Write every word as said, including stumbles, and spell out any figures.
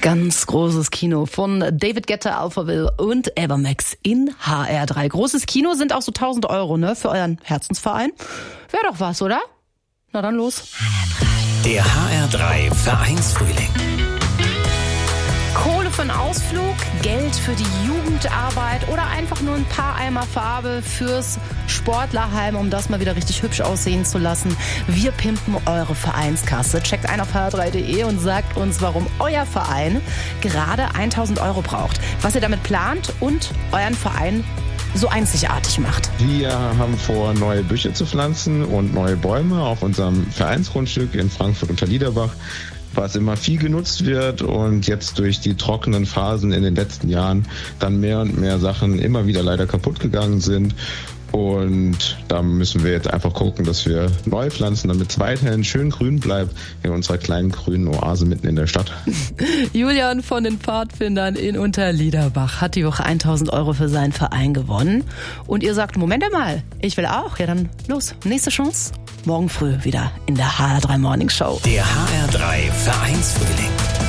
Ganz großes Kino von David Guetta, Alphaville und Evermax in H R drei. Großes Kino sind auch so tausend Euro, ne, für euren Herzensverein. Wäre doch was, oder? Na dann los. Der H R drei Vereinsfrühling. Kohle für einen Ausflug, Geld für die Jugendarbeit oder einfach nur ein paar Eimer Farbe fürs Sportlerheim, um das mal wieder richtig hübsch aussehen zu lassen. Wir pimpen eure Vereinskasse. Checkt ein auf h r drei punkt d e und sagt uns, warum euer Verein gerade tausend Euro braucht. Was ihr damit plant und euren Verein so einzigartig macht. Wir haben vor, neue Büsche zu pflanzen und neue Bäume auf unserem Vereinsgrundstück in Frankfurt unter Liederbach, was immer viel genutzt wird und jetzt durch die trockenen Phasen in den letzten Jahren dann mehr und mehr Sachen immer wieder leider kaputt gegangen sind. Und da müssen wir jetzt einfach gucken, dass wir neu pflanzen, damit es weiterhin schön grün bleibt in unserer kleinen grünen Oase mitten in der Stadt. Julian von den Pfadfindern in Unterliederbach hat die Woche tausend Euro für seinen Verein gewonnen. Und ihr sagt, Moment mal, ich will auch. Ja, dann los. Nächste Chance. Morgen früh wieder in der H R drei Morning Show. Der H R drei Vereinsfrühling.